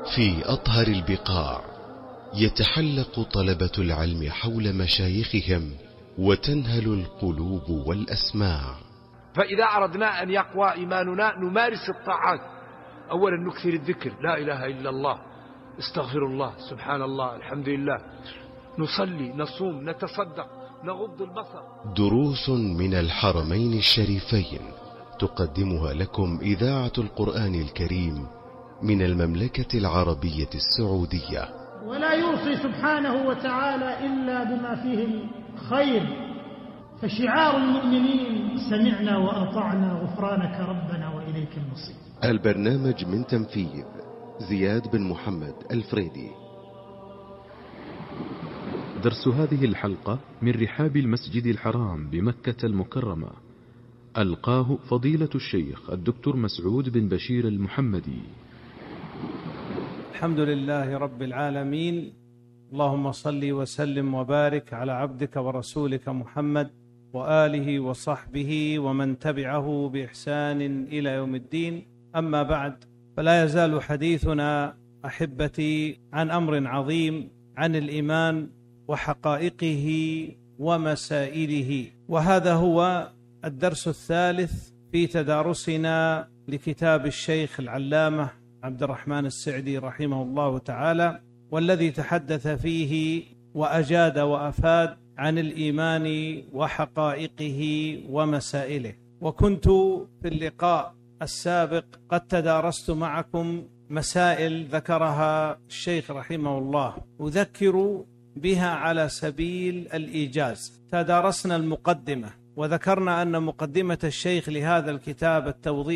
في أطهر البقاع يتحلق طلبة العلم حول مشايخهم وتنهل القلوب والأسماع. فإذا أردنا أن يقوى إيماننا نمارس الطاعات. أولا نكثر الذكر، لا إله إلا الله، استغفر الله، سبحان الله، الحمد لله، نصلي، نصوم، نتصدق، نغض البصر. دروس من الحرمين الشريفين تقدمها لكم إذاعة القرآن الكريم من المملكة العربية السعودية. ولا يوصي سبحانه وتعالى إلا بما فيه الخير، فشعار المؤمنين سمعنا وأطعنا غفرانك ربنا وإليك المصير. البرنامج من تنفيذ زياد بن محمد الفريدي. درس هذه الحلقة من رحاب المسجد الحرام بمكة المكرمة، ألقاه فضيلة الشيخ الدكتور مسعود بن بشير المحمدي. الحمد لله رب العالمين، اللهم صل وسلم وبارك على عبدك ورسولك محمد وآله وصحبه ومن تبعه بإحسان إلى يوم الدين. أما بعد، فلا يزال حديثنا أحبتي عن أمر عظيم، عن الإيمان وحقائقه ومسائله، وهذا هو الدرس الثالث في تدارسنا لكتاب الشيخ العلامة عبد الرحمن السعدي رحمه الله تعالى، والذي تحدث فيه وأجاد وأفاد عن الإيمان وحقائقه ومسائله. وكنت في اللقاء السابق قد تدارست معكم مسائل ذكرها الشيخ رحمه الله، أذكر بها على سبيل الإيجاز. تدارسنا المقدمة، وذكرنا أن مقدمة الشيخ لهذا الكتاب التوضيح